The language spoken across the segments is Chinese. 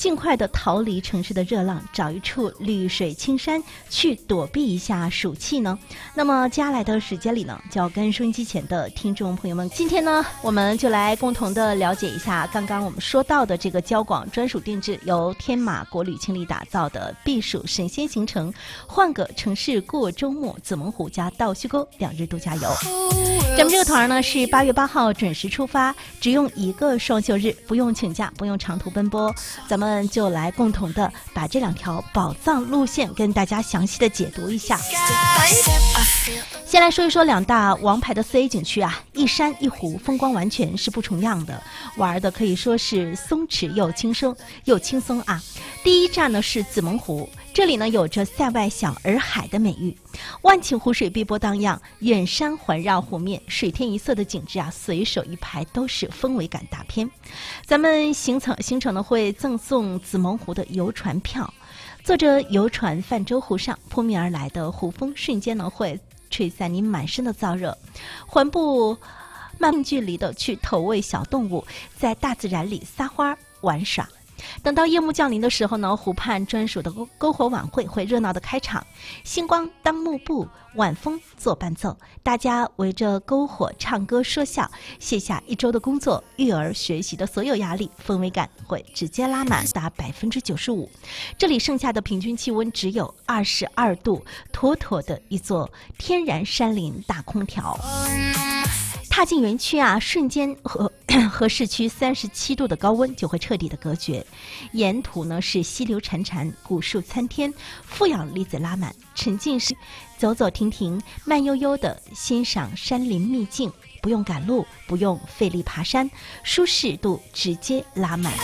尽快的逃离城市的热浪，找一处绿水青山去躲避一下暑气呢？那么接下来的时间里呢，就要跟收音机前的听众朋友们，今天呢，我们就来共同的了解一下刚刚我们说到的这个交广专属定制，由天马国旅倾力打造的避暑神仙行程，换个城市过周末，子门湖加倒须沟2日度假游。咱们这个团呢是8月8号准时出发，只用1个双休日，不用请假，不用长途奔波，咱们就来共同的把这2条宝藏路线跟大家详细的解读一下。先来说一说2大王牌的4A 景区啊，一山一湖，风光完全是不重样的，玩的可以说是松弛又轻松啊。第一站呢是子门湖，这里呢有着塞外小洱海的美誉，万顷湖水碧波荡漾，远山环绕湖面，水天一色的景致啊，随手一拍都是氛围感大片。咱们行程呢会赠送子门湖的游船票，坐着游船泛舟湖上，扑面而来的湖风瞬间呢会吹散你满身的燥热，环步慢距离的去投喂小动物，在大自然里撒欢玩耍。等到夜幕降临的时候呢，湖畔专属的篝火晚会会热闹的开场，星光当幕布，晚风做伴奏，大家围着篝火唱歌说笑，卸下1周的工作、育儿、学习的所有压力，氛围感会直接拉满达95%。这里剩下的平均气温只有22度，妥妥的一座天然山林大空调。踏进园区啊，瞬间和市区37度的高温就会彻底的隔绝。沿途呢是溪流潺潺，古树参天，负氧离子拉满，沉浸式走走停停，慢悠悠的欣赏山林秘境，不用赶路，不用费力爬山，舒适度直接拉满。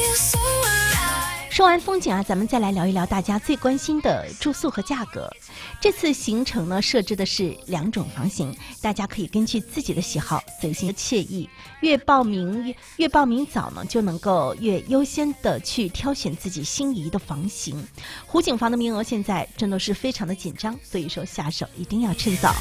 说完风景啊，咱们再来聊一聊大家最关心的住宿和价格。这次行程呢设置的是2种房型，大家可以根据自己的喜好随心惬意，越报名早呢就能够越优先的去挑选自己心仪的房型。湖景房的名额现在真的是非常的紧张，所以说下手一定要趁早。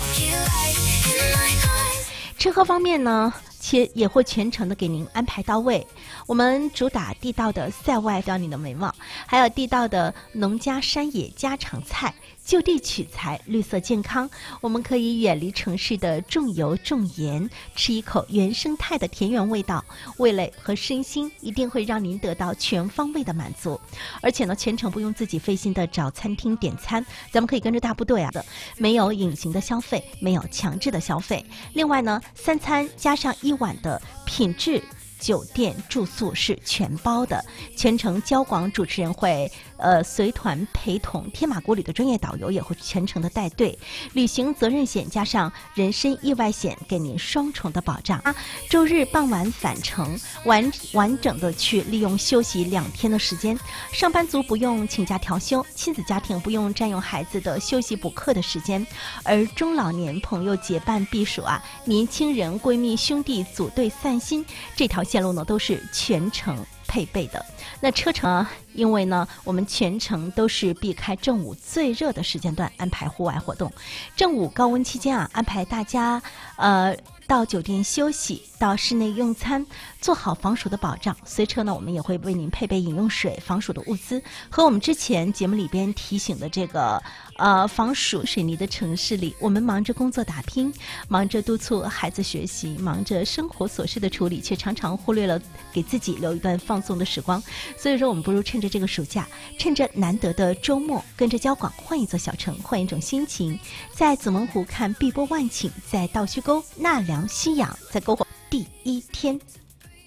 吃喝方面呢，也会全程的给您安排到位。我们主打地道的塞外撩你的眉毛，还有地道的农家山野家常菜，就地取材，绿色健康。我们可以远离城市的重油重盐，吃一口原生态的田园味道，味蕾和身心一定会让您得到全方位的满足。而且呢，全程不用自己费心的找餐厅点餐，咱们可以跟着大部队啊，没有隐形的消费，没有强制的消费。另外呢，3餐加上1晚的品质酒店住宿是全包的，全程交广主持人会随团陪同，天马国旅的专业导游也会全程的带队，旅行责任险加上人身意外险，给您双重的保障。周日傍晚返程，完整的去利用休息2天的时间，上班族不用请假调休，亲子家庭不用占用孩子的休息补课的时间，而中老年朋友结伴避暑啊，年轻人闺蜜兄弟组队散心，这条线路呢都是全程配备的。那车程因为呢我们全程都是避开正午最热的时间段安排户外活动，正午高温期间啊，安排大家到酒店休息，到室内用餐，做好防暑的保障。随车呢我们也会为您配备饮用水、防暑的物资，和我们之前节目里边提醒的这个防暑。水泥的城市里，我们忙着工作打拼，忙着督促孩子学习，忙着生活琐事的处理，却常常忽略了给自己留一段放松的时光。所以说我们不如趁着这个暑假，趁着难得的周末，跟着交广换一座小城，换一种心情，在子门湖看碧波万顷，在倒须沟纳凉吸氧，在篝火第1天